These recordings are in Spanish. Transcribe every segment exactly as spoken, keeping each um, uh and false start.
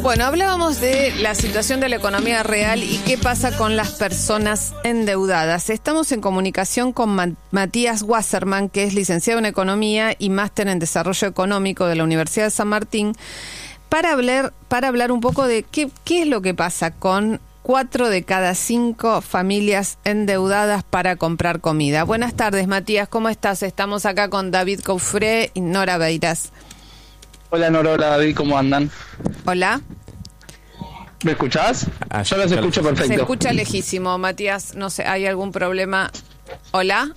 Bueno, hablábamos de la situación de la economía real y qué pasa con las personas endeudadas. Estamos en comunicación con Ma- Matías Wasserman, que es licenciado en Economía y máster en Desarrollo Económico de la Universidad de San Martín, para hablar, para hablar un poco de qué, qué es lo que pasa con cuatro de cada cinco familias endeudadas para comprar comida. Buenas tardes, Matías, ¿cómo estás? Estamos acá con David Coufré y Nora Beiras. Hola Nora, hola David, ¿cómo andan? Hola. ¿Me escuchás? Ah, yo los escucho perfecto. Se escucha lejísimo, Matías, no sé, ¿hay algún problema? ¿Hola?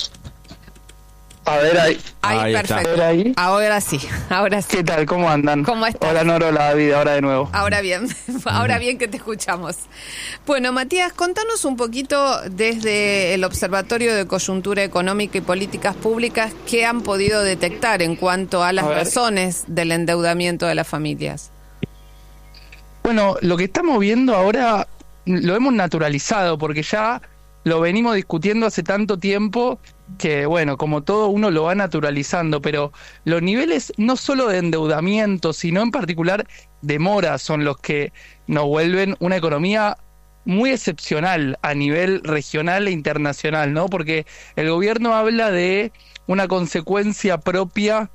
A ver ahí. Ahí, ahí perfecto. Está. Ahí. Ahora sí, ahora sí. ¿Qué tal? ¿Cómo andan? ¿Cómo estás? Hola Nora, hola David, ahora de nuevo. Ahora bien, ahora bien que te escuchamos. Bueno, Matías, contanos un poquito desde el Observatorio de Coyuntura Económica y Políticas Públicas qué han podido detectar en cuanto a las a razones del endeudamiento de las familias. Bueno, lo que estamos viendo ahora lo hemos naturalizado porque ya lo venimos discutiendo hace tanto tiempo que, bueno, como todo uno lo va naturalizando, pero los niveles no solo de endeudamiento, sino en particular de mora son los que nos vuelven una economía muy excepcional a nivel regional e internacional, ¿no? Porque el gobierno habla de una consecuencia propia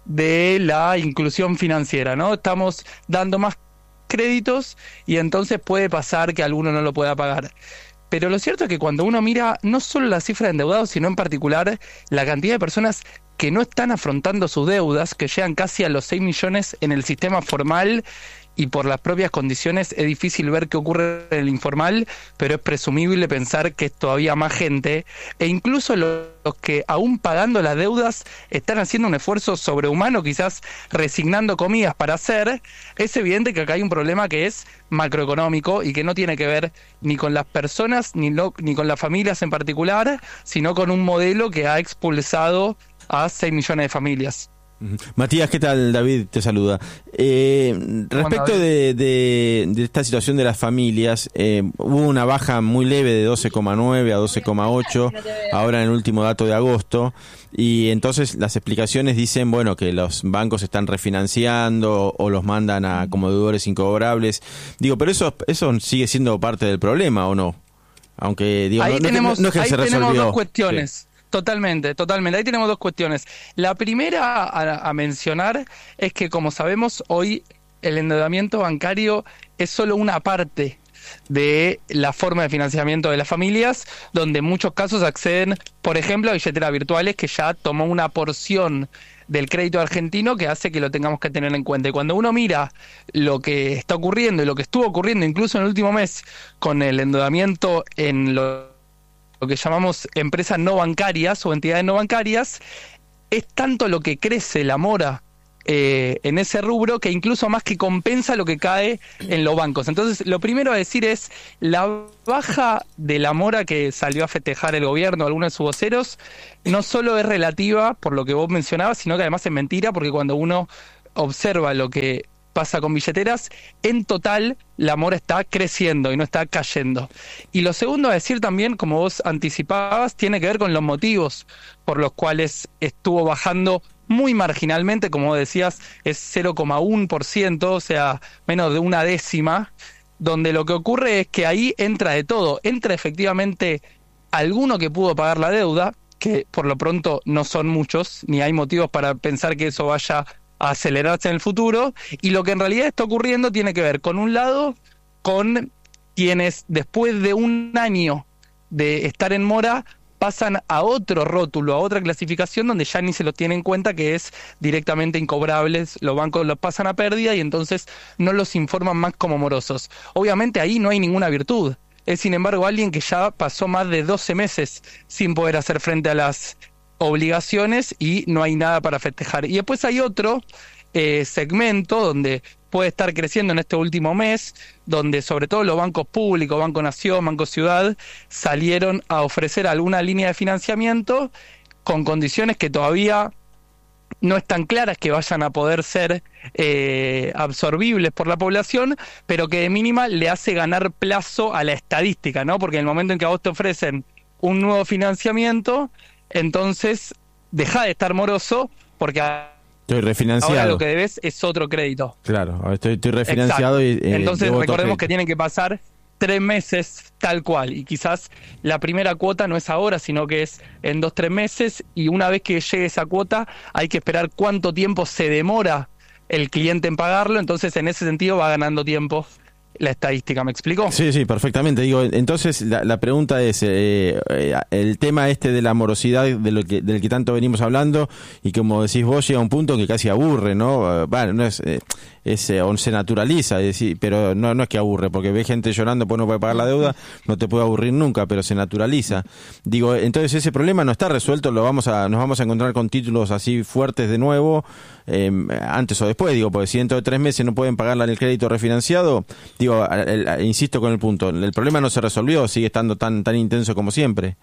de la inclusión financiera, ¿no? Estamos dando más créditos y entonces puede pasar que alguno no lo pueda pagar. Pero lo cierto es que cuando uno mira no solo la cifra de endeudados, sino en particular la cantidad de personas que no están afrontando sus deudas, que llegan casi a los seis millones en el sistema formal, y por las propias condiciones es difícil ver qué ocurre en el informal, pero es presumible pensar que es todavía más gente, e incluso los que aún pagando las deudas están haciendo un esfuerzo sobrehumano, quizás resignando comidas para hacer. Es evidente que acá hay un problema que es macroeconómico y que no tiene que ver ni con las personas ni, no, ni con las familias en particular, sino con un modelo que ha expulsado a seis millones de familias. Matías, ¿qué tal? David te saluda. Eh, respecto de, de, de esta situación de las familias, eh, hubo una baja muy leve de doce coma nueve a doce coma ocho, ahora en el último dato de agosto, y entonces las explicaciones dicen, bueno, que los bancos están refinanciando o los mandan a como deudores incobrables. Digo, pero eso eso sigue siendo parte del problema, ¿o no? Aunque, digo, ahí no, tenemos, no, no es que ahí se resolvió. tenemos dos cuestiones. Sí. Totalmente, totalmente. Ahí tenemos dos cuestiones. La primera a, a mencionar es que, como sabemos, hoy el endeudamiento bancario es solo una parte de la forma de financiamiento de las familias, donde en muchos casos acceden, por ejemplo, a billeteras virtuales, que ya tomó una porción del crédito argentino que hace que lo tengamos que tener en cuenta. Y cuando uno mira lo que está ocurriendo y lo que estuvo ocurriendo incluso en el último mes con el endeudamiento en los lo que llamamos empresas no bancarias o entidades no bancarias, es tanto lo que crece la mora eh, en ese rubro que incluso más que compensa lo que cae en los bancos. Entonces, lo primero a decir es la baja de la mora que salió a festejar el gobierno, algunos de sus voceros, no solo es relativa por lo que vos mencionabas, sino que además es mentira, porque cuando uno observa lo que pasa con billeteras, en total la mora está creciendo y no está cayendo. Y lo segundo a decir también, como vos anticipabas, tiene que ver con los motivos por los cuales estuvo bajando muy marginalmente, como vos decías, es cero coma uno por ciento, o sea, menos de una décima, donde lo que ocurre es que ahí entra de todo, entra efectivamente alguno que pudo pagar la deuda, que por lo pronto no son muchos, ni hay motivos para pensar que eso vaya a acelerarse en el futuro, y lo que en realidad está ocurriendo tiene que ver, con un lado, con quienes después de un año de estar en mora pasan a otro rótulo, a otra clasificación donde ya ni se lo tiene en cuenta, que es directamente incobrables, los bancos los pasan a pérdida y entonces no los informan más como morosos. Obviamente ahí no hay ninguna virtud, es sin embargo alguien que ya pasó más de doce meses sin poder hacer frente a las obligaciones y no hay nada para festejar. Y después hay otro eh, segmento donde puede estar creciendo en este último mes, donde sobre todo los bancos públicos, Banco Nación, Banco Ciudad, salieron a ofrecer alguna línea de financiamiento con condiciones que todavía no están claras que vayan a poder ser eh, absorbibles por la población, pero que de mínima le hace ganar plazo a la estadística, ¿no? Porque en el momento en que a vos te ofrecen un nuevo financiamiento, entonces deja de estar moroso, porque Estoy refinanciado. Ahora lo que debes es otro crédito. Claro, estoy, estoy refinanciado. Exacto. y eh, Entonces debo otro recordemos crédito. que tienen que pasar tres meses tal cual, y quizás la primera cuota no es ahora, sino que es en dos, tres meses, y una vez que llegue esa cuota hay que esperar cuánto tiempo se demora el cliente en pagarlo, entonces en ese sentido va ganando tiempo la estadística, ¿me explico? Sí, sí, perfectamente. Digo, entonces la, la pregunta es, eh, eh, el tema este de la morosidad de lo que, del que tanto venimos hablando, y como decís vos, llega a un punto que casi aburre, ¿no? Bueno, no es, eh, es eh, o se naturaliza, es decir, pero no, no es que aburre, porque ve gente llorando porque no puede pagar la deuda, no te puede aburrir nunca, pero se naturaliza. Digo, entonces ese problema no está resuelto, lo vamos a, nos vamos a encontrar con títulos así fuertes de nuevo, eh, antes o después, digo, porque si dentro de tres meses no pueden pagarle el crédito refinanciado, digo, el, el, insisto con el punto, el problema no se resolvió, sigue estando tan, tan intenso como siempre.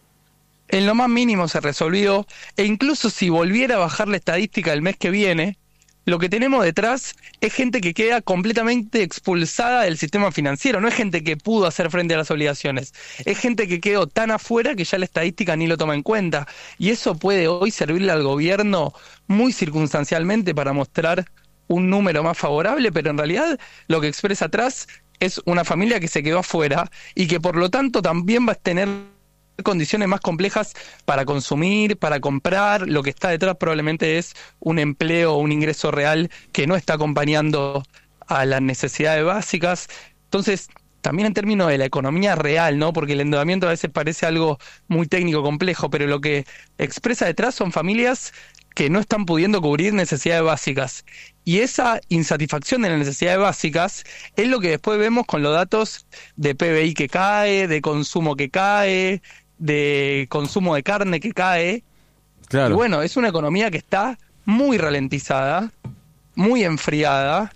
En lo más mínimo se resolvió, e incluso si volviera a bajar la estadística el mes que viene, lo que tenemos detrás es gente que queda completamente expulsada del sistema financiero, no es gente que pudo hacer frente a las obligaciones, es gente que quedó tan afuera que ya la estadística ni lo toma en cuenta, y eso puede hoy servirle al gobierno muy circunstancialmente para mostrar un número más favorable, pero en realidad lo que expresa atrás es una familia que se quedó afuera y que por lo tanto también va a tener condiciones más complejas para consumir, para comprar. Lo que está detrás probablemente es un empleo o un ingreso real que no está acompañando a las necesidades básicas. Entonces, también en términos de la economía real, ¿no? Porque el endeudamiento a veces parece algo muy técnico, complejo, pero lo que expresa detrás son familias que no están pudiendo cubrir necesidades básicas. Y esa insatisfacción de las necesidades básicas es lo que después vemos con los datos de P B I que cae, de consumo que cae, de consumo de carne que cae. Claro. Y bueno, es una economía que está muy ralentizada, muy enfriada,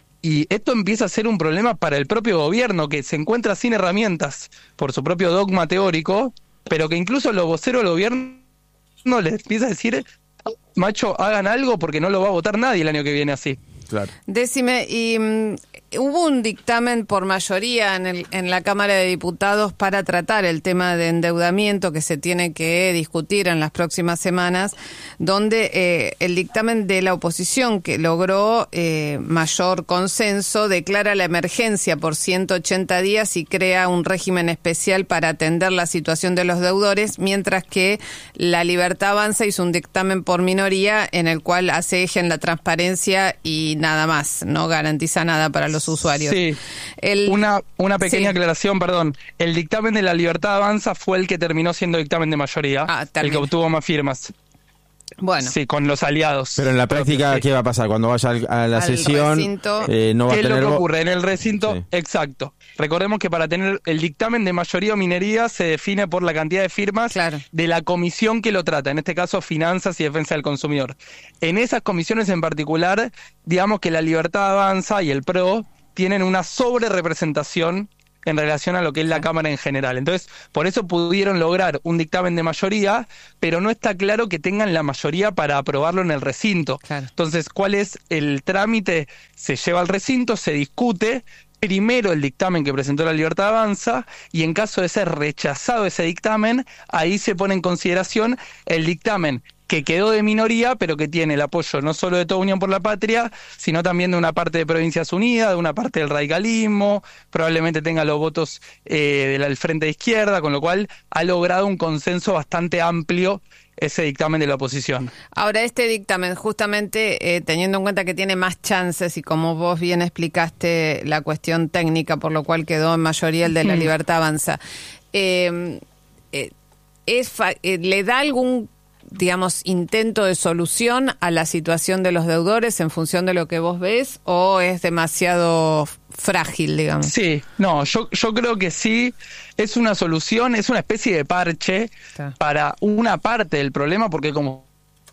y esto empieza a ser un problema para el propio gobierno, que se encuentra sin herramientas por su propio dogma teórico, pero que incluso los voceros del gobierno les empieza a decir: macho, hagan algo porque no lo va a votar nadie el año que viene así. Claro. Decime, y um, hubo un dictamen por mayoría en, el, en la Cámara de Diputados para tratar el tema de endeudamiento que se tiene que discutir en las próximas semanas, donde eh, el dictamen de la oposición, que logró eh, mayor consenso, declara la emergencia por ciento ochenta días y crea un régimen especial para atender la situación de los deudores, mientras que La Libertad Avanza hizo un dictamen por minoría en el cual hace eje en la transparencia y nada más, no garantiza nada para los usuarios. Sí, el, una, una pequeña sí. aclaración, perdón. El dictamen de La Libertad Avanza fue el que terminó siendo dictamen de mayoría, Ah, el que obtuvo más firmas. Bueno. Sí, con los aliados. Pero en la práctica, sí. ¿qué va a pasar? Cuando vaya al, a la Al sesión, recinto. eh, no va a ¿Qué es tener... lo que vo- ocurre? En el recinto, Sí. exacto. Recordemos que para tener el dictamen de mayoría o minoría se define por la cantidad de firmas Claro. de la comisión que lo trata, en este caso Finanzas y Defensa del Consumidor. En esas comisiones en particular, digamos que La Libertad Avanza y el P R O tienen una sobrerepresentación en relación a lo que es la Cámara en general. Entonces, por eso pudieron lograr un dictamen de mayoría, pero no está claro que tengan la mayoría para aprobarlo en el recinto. Claro. Entonces, ¿cuál es el trámite? Se lleva al recinto, se discute primero el dictamen que presentó La Libertad Avanza, y en caso de ser rechazado ese dictamen, ahí se pone en consideración el dictamen que quedó de minoría, pero que tiene el apoyo no solo de toda Unión por la Patria, sino también de una parte de Provincias Unidas, de una parte del radicalismo, probablemente tenga los votos eh, del Frente de Izquierda, con lo cual ha logrado un consenso bastante amplio ese dictamen de la oposición. Ahora, este dictamen, justamente eh, teniendo en cuenta que tiene más chances y como vos bien explicaste la cuestión técnica, por lo cual quedó en mayoría el de La Libertad Avanza, eh, eh, es fa- eh, ¿le da algún, digamos, intento de solución a la situación de los deudores en función de lo que vos ves, o es demasiado frágil, digamos? Sí, no, yo, yo creo que sí, es una solución, es una especie de parche Está. para una parte del problema, porque como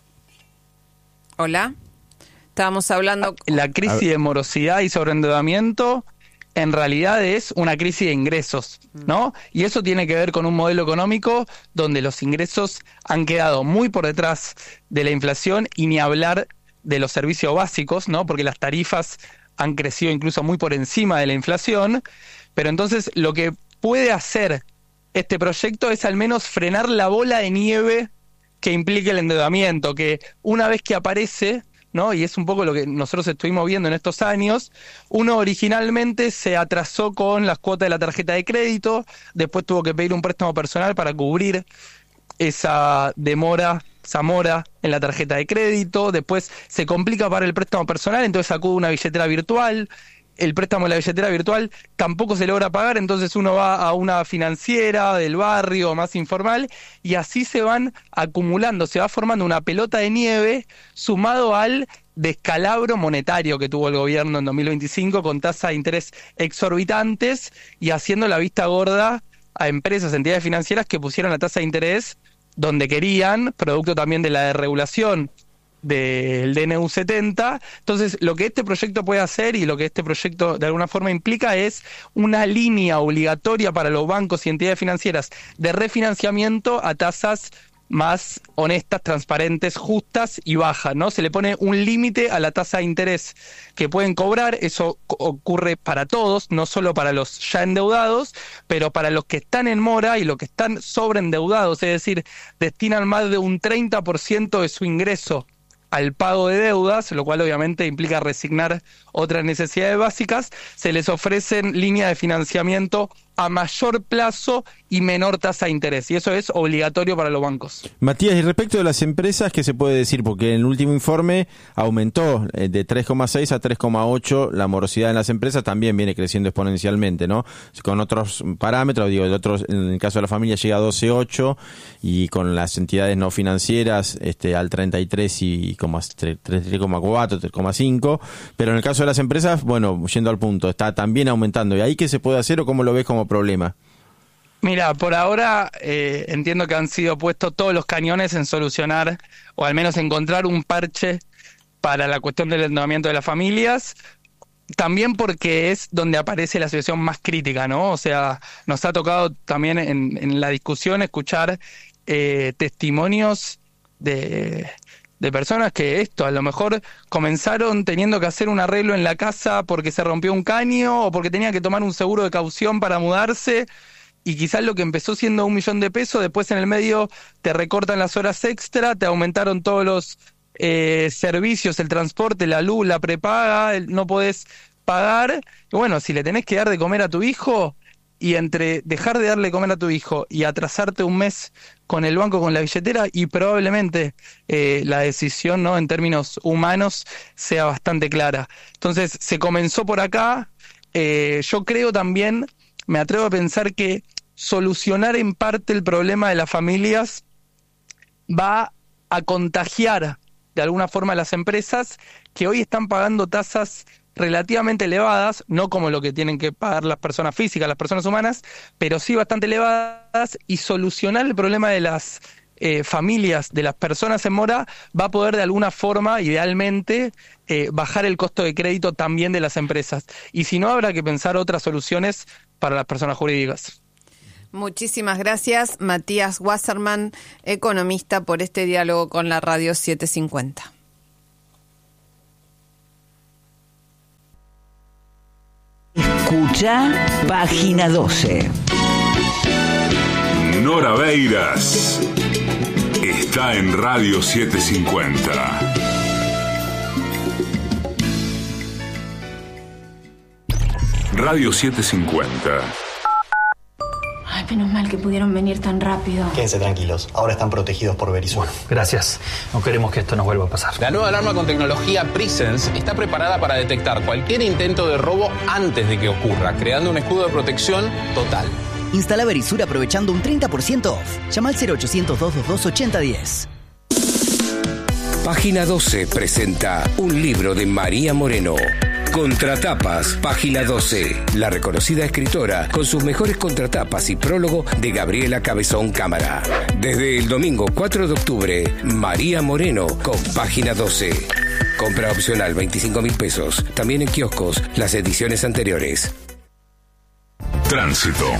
Hola, estábamos hablando... la crisis de morosidad y sobreendeudamiento en realidad es una crisis de ingresos, ¿no? Y eso tiene que ver con un modelo económico donde los ingresos han quedado muy por detrás de la inflación, y ni hablar de los servicios básicos, ¿no? Porque las tarifas han crecido incluso muy por encima de la inflación. Pero entonces lo que puede hacer este proyecto es al menos frenar la bola de nieve que implica el endeudamiento, que una vez que aparece ¿no? Y es un poco lo que nosotros estuvimos viendo en estos años. Uno originalmente se atrasó con las cuotas de la tarjeta de crédito, después tuvo que pedir un préstamo personal para cubrir esa demora, esa mora en la tarjeta de crédito, después se complica para el préstamo personal, entonces acude a una billetera virtual. El préstamo de la billetera virtual tampoco se logra pagar, entonces uno va a una financiera del barrio más informal y así se van acumulando, se va formando una pelota de nieve sumado al descalabro monetario que tuvo el gobierno en dos mil veinticinco con tasas de interés exorbitantes y haciendo la vista gorda a empresas, entidades financieras que pusieron la tasa de interés donde querían, producto también de la desregulación del D N U setenta. Entonces, lo que este proyecto puede hacer y lo que este proyecto de alguna forma implica es una línea obligatoria para los bancos y entidades financieras de refinanciamiento a tasas más honestas, transparentes, justas y bajas, ¿no? Se le pone un límite a la tasa de interés que pueden cobrar. Eso ocurre para todos, no solo para los ya endeudados, pero para los que están en mora y los que están sobreendeudados, es decir, destinan más de un treinta por ciento de su ingreso al pago de deudas, lo cual obviamente implica resignar otras necesidades básicas. Se les ofrecen líneas de financiamiento a mayor plazo y menor tasa de interés, y eso es obligatorio para los bancos. Matías, y respecto de las empresas, ¿qué se puede decir? Porque en el último informe aumentó de tres coma seis a tres coma ocho la morosidad en las empresas, también viene creciendo exponencialmente, ¿no? Con otros parámetros, digo, el otro, en el caso de la familia llega a doce coma ocho y con las entidades no financieras este, al treinta y tres coma cuatro, tres coma cinco, pero en el caso de las empresas, bueno, yendo al punto, está también aumentando. ¿Y ahí qué se puede hacer o cómo lo ves como problema? Mira, por ahora eh, entiendo que han sido puestos todos los cañones en solucionar o al menos encontrar un parche para la cuestión del endeudamiento de las familias, también porque es donde aparece la situación más crítica, ¿no? O sea, nos ha tocado también en, en la discusión escuchar eh, testimonios de... de personas que esto, a lo mejor comenzaron teniendo que hacer un arreglo en la casa porque se rompió un caño o porque tenían que tomar un seguro de caución para mudarse y quizás lo que empezó siendo un millón de pesos, después en el medio te recortan las horas extra, te aumentaron todos los eh, servicios, el transporte, la luz, la prepaga, el, no podés pagar. Y bueno, si le tenés que dar de comer a tu hijo y entre dejar de darle de comer a tu hijo y atrasarte un mes con el banco, con la billetera, y probablemente eh, la decisión, ¿no?, en términos humanos sea bastante clara. Entonces, se comenzó por acá. Eh, yo creo también, me atrevo a pensar que solucionar en parte el problema de las familias va a contagiar de alguna forma a las empresas que hoy están pagando tasas relativamente elevadas, no como lo que tienen que pagar las personas físicas, las personas humanas, pero sí bastante elevadas, y solucionar el problema de las eh, familias, de las personas en mora, va a poder de alguna forma, idealmente, eh, bajar el costo de crédito también de las empresas. Y si no, habrá que pensar otras soluciones para las personas jurídicas. Muchísimas gracias, Matías Wasserman, economista, por este diálogo con la Radio setecientos cincuenta. Escucha Página doce. Nora Beiras está en Radio setecientos cincuenta. Radio setecientos cincuenta. Ay, menos mal que pudieron venir tan rápido. Quédense tranquilos, ahora están protegidos por Verisur. Bueno, gracias. No queremos que esto nos vuelva a pasar. La nueva alarma con tecnología Presence está preparada para detectar cualquier intento de robo antes de que ocurra, creando un escudo de protección total. Instala Verisur aprovechando un treinta por ciento off. Llama al cero ochocientos, doscientos veintidós, ochenta diez. Página doce presenta un libro de María Moreno. Contratapas, Página doce. La reconocida escritora con sus mejores contratapas y prólogo de Gabriela Cabezón Cámara. Desde el domingo cuatro de octubre, María Moreno con Página doce. Compra opcional veinticinco mil pesos. También en kioscos las ediciones anteriores. Tránsito.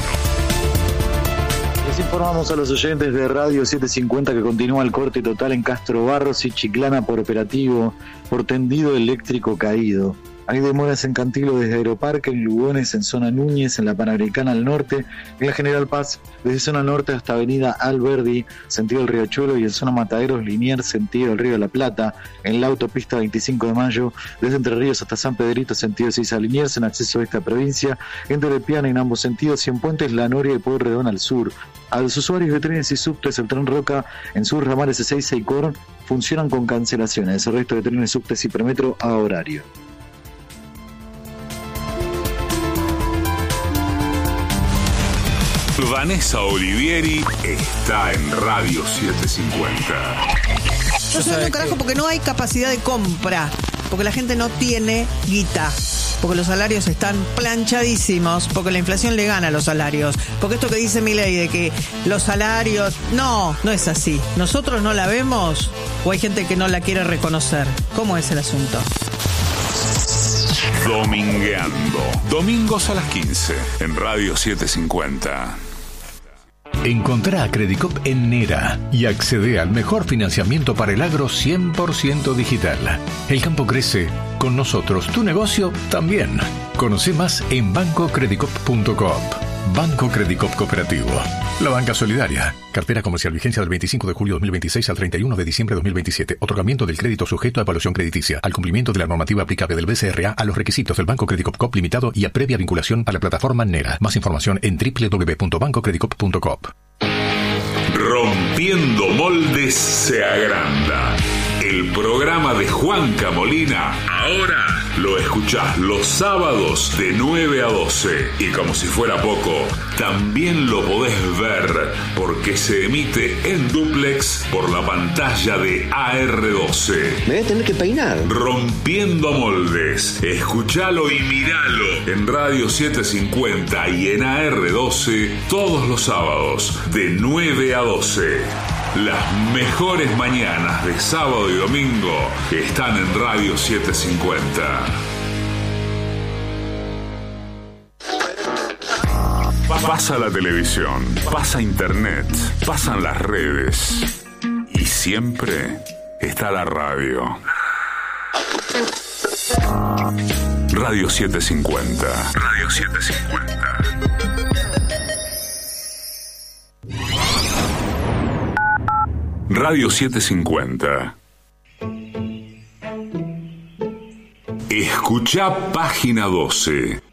Les informamos a los oyentes de Radio setecientos cincuenta que continúa el corte total en Castro Barros y Chiclana por operativo por tendido eléctrico caído. Hay demoras en Cantilo desde Aeroparque, en Lugones, en zona Núñez, en la Panamericana al norte, en la General Paz, desde zona norte hasta avenida Alberdi, sentido del Riachuelo, y en zona Mataderos, Liniers, sentido del Río de la Plata, en la autopista veinticinco de mayo, desde Entre Ríos hasta San Pedrito, sentido seis a Liniers, en acceso a esta provincia, entre Lepiana en ambos sentidos, y en Puentes, La Noria y Pueyrredón al sur. A los usuarios de trenes y subtes, el tren Roca en sus ramales Ezeiza y Cor funcionan con cancelaciones. El resto de trenes, subtes y premetro a horario. Vanessa Olivieri está en Radio setecientos cincuenta. No sé un carajo porque no hay capacidad de compra, porque la gente no tiene guita, porque los salarios están planchadísimos, porque la inflación le gana a los salarios, porque esto que dice Milei de que los salarios, no, no es así. Nosotros no la vemos o hay gente que no la quiere reconocer. ¿Cómo es el asunto? Domingueando. Domingos a las quince en Radio setecientos cincuenta. Encontrá a Credicop en Nera y accede al mejor financiamiento para el agro cien por ciento digital. El campo crece, con nosotros tu negocio también. Conoce más en banco credicop punto coop. Banco Credicop Cooperativo. La banca solidaria. Cartera comercial, vigencia del veinticinco de julio de dos mil veintiséis al treinta y uno de diciembre de dos mil veintisiete. Otorgamiento del crédito sujeto a evaluación crediticia. Al cumplimiento de la normativa aplicable del B C R A a los requisitos del Banco Credicop Coop Limitado y a previa vinculación a la plataforma Nera. Más información en doble u doble u doble u punto banco credicop punto coop. Rompiendo Moldes se agranda. El programa de Juanca Molina ahora lo escuchás los sábados de nueve a doce. Y como si fuera poco, también lo podés ver porque se emite en dúplex por la pantalla de A R doce. Me voy a tener que peinar. Rompiendo Moldes. Escuchalo y miralo en Radio setecientos cincuenta y en A R doce todos los sábados de nueve a doce. Las mejores mañanas de sábado y domingo están en Radio setecientos cincuenta. Pasa la televisión, pasa internet, pasan las redes y siempre está la radio. Radio setecientos cincuenta. Radio setecientos cincuenta. Radio setecientos cincuenta. Escucha Página doce.